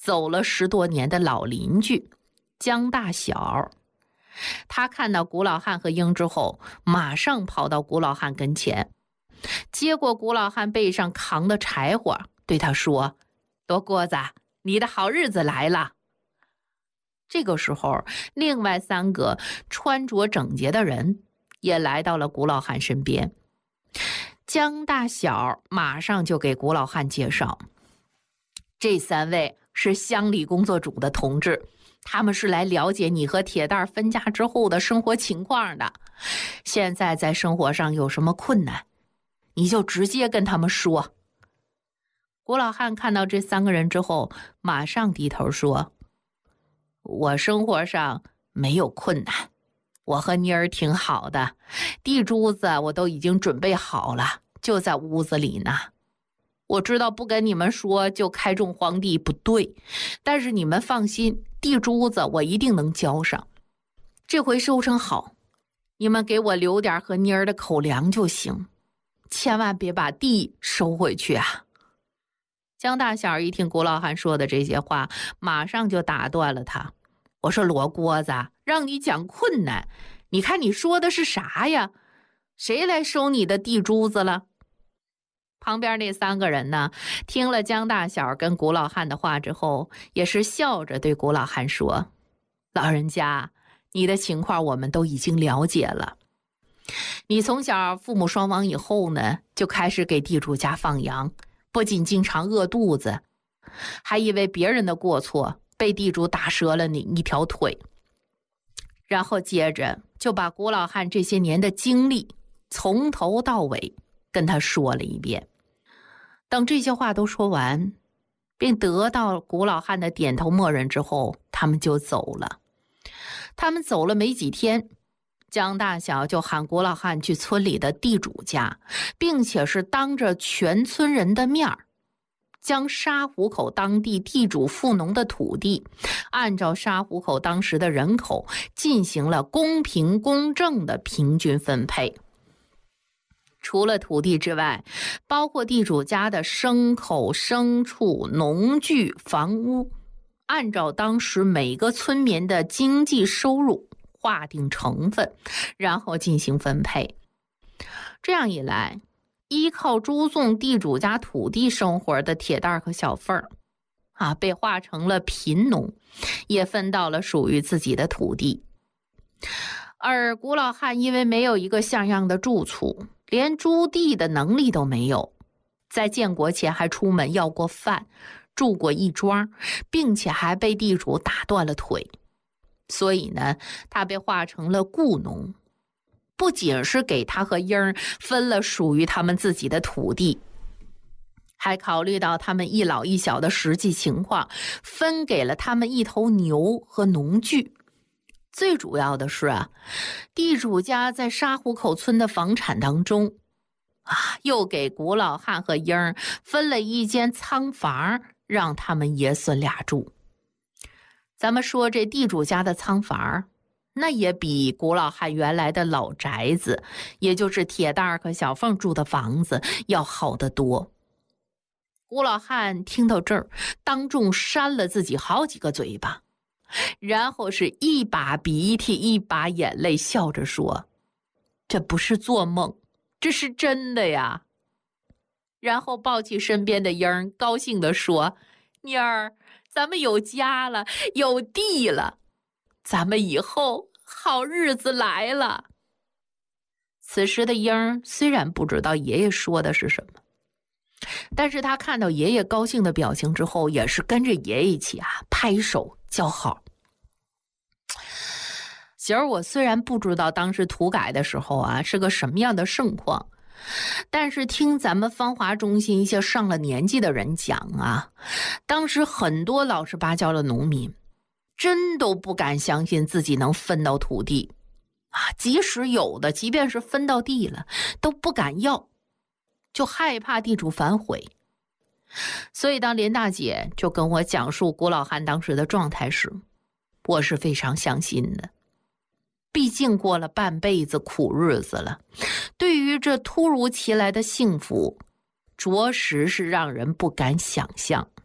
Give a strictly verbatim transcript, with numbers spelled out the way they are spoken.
走了十多年的老邻居江大小。他看到古老汉和鹰之后，马上跑到古老汉跟前，接过古老汉背上扛的柴火，对他说：多锅子，你的好日子来了。这个时候，另外三个穿着整洁的人也来到了古老汉身边。江大小马上就给古老汉介绍，这三位是乡里工作组的同志，他们是来了解你和铁蛋分家之后的生活情况的。现在在生活上有什么困难，你就直接跟他们说。古老汉看到这三个人之后，马上低头说：我生活上没有困难，我和妮儿挺好的，地珠子我都已经准备好了，就在屋子里呢。我知道不跟你们说就开种荒地不对，但是你们放心，地珠子我一定能交上。这回收成好，你们给我留点和妮儿的口粮就行，千万别把地收回去啊。江大小一听古老汉说的这些话，马上就打断了他。我说罗锅子，让你讲困难，你看你说的是啥呀？谁来收你的地珠子了？旁边那三个人呢，听了江大小跟古老汉的话之后，也是笑着对古老汉说：老人家，你的情况我们都已经了解了。你从小父母双亡以后呢，就开始给地主家放羊，不仅经常饿肚子，还因为别人的过错被地主打折了你一条腿。然后接着就把古老汉这些年的经历从头到尾跟他说了一遍。等这些话都说完，并得到古老汉的点头默认之后，他们就走了。他们走了没几天，江大小就喊古老汉去村里的地主家，并且是当着全村人的面儿，将沙湖口当地地主富农的土地，按照沙湖口当时的人口进行了公平公正的平均分配。除了土地之外，包括地主家的牲口、牲畜、农具、房屋，按照当时每个村民的经济收入划定成分，然后进行分配。这样一来，依靠输送地主家土地生活的铁蛋和小凤儿啊，被划成了贫农，也分到了属于自己的土地。而古老汉因为没有一个像样的住处，连租地的能力都没有，在建国前还出门要过饭，住过一庄，并且还被地主打断了腿。所以呢，他被划成了雇农，不仅是给他和英儿分了属于他们自己的土地，还考虑到他们一老一小的实际情况，分给了他们一头牛和农具。最主要的是啊，地主家在沙湖口村的房产当中啊，又给古老汉和英儿分了一间仓房，让他们爷孙俩住。咱们说这地主家的仓房，那也比古老汉原来的老宅子，也就是铁蛋和小凤住的房子要好得多。古老汉听到这儿，当众扇了自己好几个嘴巴，然后是一把鼻涕一把眼泪，笑着说：这不是做梦，这是真的呀。然后抱起身边的英儿，高兴地说：妮儿，咱们有家了，有地了，咱们以后好日子来了。此时的英儿虽然不知道爷爷说的是什么，但是他看到爷爷高兴的表情之后，也是跟着爷爷一起啊拍手叫好。其实我虽然不知道当时土改的时候啊是个什么样的盛况，但是听咱们芳华中心一些上了年纪的人讲啊，当时很多老实巴交的农民真都不敢相信自己能分到土地啊，即使有的，即便是分到地了，都不敢要，就害怕地主反悔。所以当连大姐就跟我讲述古老汉当时的状态时，我是非常相信的。毕竟过了半辈子苦日子了，对于这突如其来的幸福，着实是让人不敢想象。